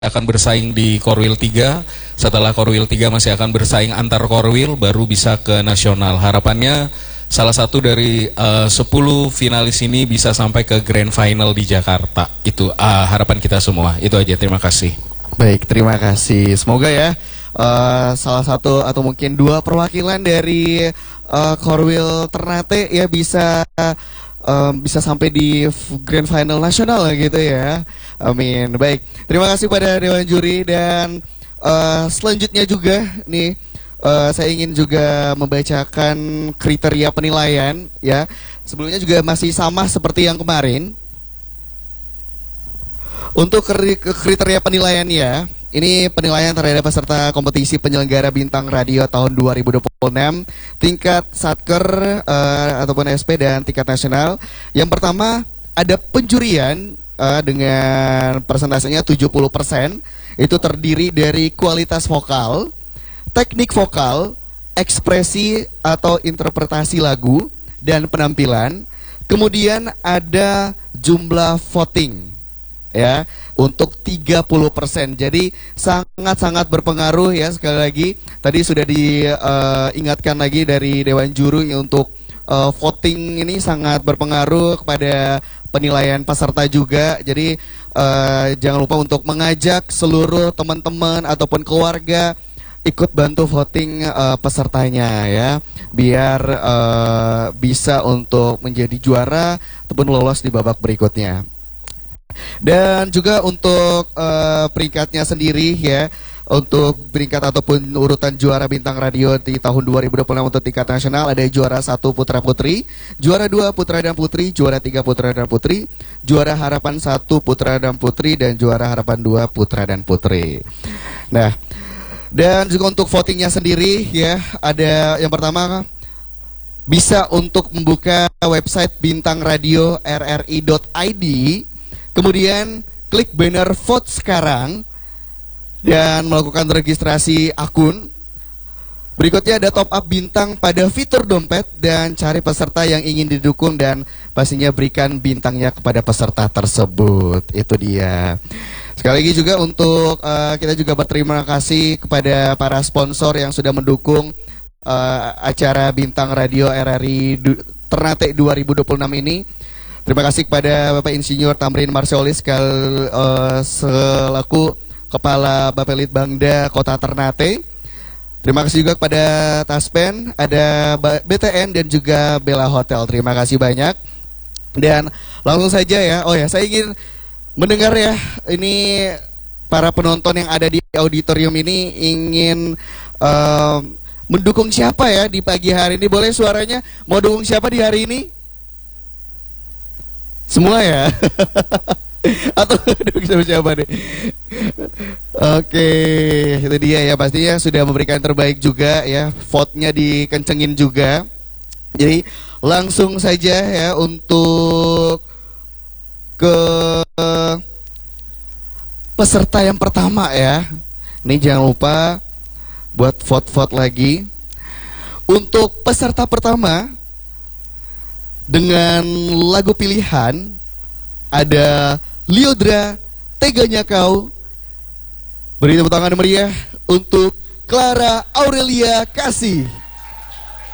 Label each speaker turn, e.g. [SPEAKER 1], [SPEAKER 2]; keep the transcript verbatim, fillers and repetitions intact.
[SPEAKER 1] akan bersaing di Korwil tiga. Setelah Korwil tiga masih akan bersaing antar Korwil, baru bisa ke nasional. Harapannya salah satu dari uh, sepuluh finalis ini bisa sampai ke grand final di Jakarta. Itu uh, harapan kita semua. Itu aja, terima kasih.
[SPEAKER 2] Baik, terima kasih. Semoga ya uh, salah satu atau mungkin dua perwakilan dari uh, Korwil Ternate ya bisa uh, bisa sampai di grand final nasional gitu ya. Amin. Baik, terima kasih pada Dewan Juri. Dan uh, selanjutnya juga nih uh, saya ingin juga membacakan kriteria penilaian ya. Sebelumnya juga masih sama seperti yang kemarin. Untuk kriteria penilaiannya, ini penilaian terhadap peserta kompetisi penyelenggara Bintang Radio tahun dua ribu dua puluh enam tingkat Satker uh, ataupun S P dan tingkat nasional. Yang pertama ada penjurian uh, dengan persentasenya tujuh puluh persen. Itu terdiri dari kualitas vokal, teknik vokal, ekspresi atau interpretasi lagu, dan penampilan. Kemudian ada jumlah voting ya untuk tiga puluh persen. Jadi sangat-sangat berpengaruh ya. Sekali lagi tadi sudah diingatkan uh, lagi dari Dewan Juri untuk uh, voting ini sangat berpengaruh kepada penilaian peserta juga. Jadi uh, jangan lupa untuk mengajak seluruh teman-teman ataupun keluarga ikut bantu voting uh, pesertanya ya, biar uh, bisa untuk menjadi juara ataupun lolos di babak berikutnya. Dan juga untuk uh, peringkatnya sendiri ya, untuk peringkat ataupun urutan juara Bintang Radio di tahun dua ribu dua puluh enam untuk tingkat nasional ada juara satu putra putri, juara dua putra dan putri, juara tiga putra dan putri, juara harapan satu putra dan putri, dan juara harapan dua putra dan putri. Nah, dan juga untuk votingnya sendiri ya, ada yang pertama bisa untuk membuka website bintang radio r r i dot i d. Kemudian klik banner vote sekarang dan melakukan registrasi akun. Berikutnya ada top up bintang pada fitur dompet dan cari peserta yang ingin didukung dan pastinya berikan bintangnya kepada peserta tersebut. Itu dia. Sekali lagi juga untuk uh, kita juga berterima kasih kepada para sponsor yang sudah mendukung uh, acara Bintang Radio R R I Ternate dua ribu dua puluh enam ini. Terima kasih kepada Bapak Insinyur Tamrin Marsiolis sekal, uh, selaku Kepala Bapelitbangda Kota Ternate. Terima kasih juga kepada Taspen, ada B T N dan juga Bella Hotel. Terima kasih banyak. Dan langsung saja ya, oh ya saya ingin mendengar ya, ini para penonton yang ada di auditorium ini ingin uh, mendukung siapa ya di pagi hari ini? Boleh suaranya? Mau dukung siapa di hari ini? Semua ya? Atau dukung siapa nih? Oke, itu dia ya, pastinya sudah memberikan terbaik juga ya, vote-nya dikencengin juga. Jadi langsung saja ya untuk ke peserta yang pertama ya. Ini jangan lupa buat vote-vote lagi. Untuk peserta pertama dengan lagu pilihan ada Liodra Teganya Kau. Beri tepuk tangan meriah untuk Clara Aurelia Kasih.